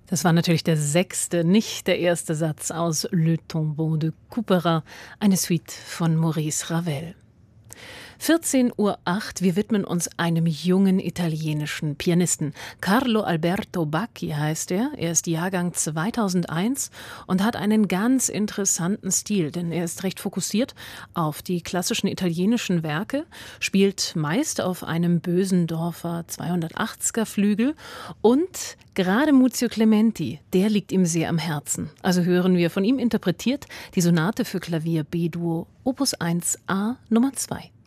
Das war natürlich der 6., nicht der erste Satz aus Le Tombeau de Couperin, eine Suite von Maurice Ravel. 14:08 Uhr, wir widmen uns einem jungen italienischen Pianisten. Carlo Alberto Bacchi heißt er. Er ist Jahrgang 2001 und hat einen ganz interessanten Stil, denn er ist recht fokussiert auf die klassischen italienischen Werke, spielt meist auf einem Bösendorfer 280er Flügel und gerade Muzio Clementi, der liegt ihm sehr am Herzen. Also hören wir von ihm interpretiert die Sonate für Klavier B-Dur Opus 1a Nummer 2.